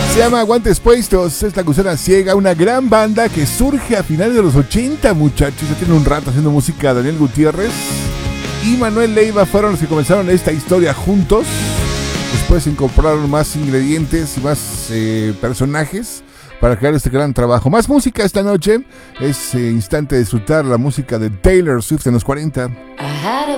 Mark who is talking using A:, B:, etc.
A: Se llama Guantes Puestos, es La Gusana Ciega, una gran banda que surge a finales de los 80, muchachos. Ya tienen un rato haciendo música. Daniel Gutiérrez y Manuel Leiva fueron los que comenzaron esta historia juntos. Después incorporaron más ingredientes y más personajes para crear este gran trabajo. Más música esta noche. Es instante de disfrutar la música de Taylor Swift en los 40.
B: I had a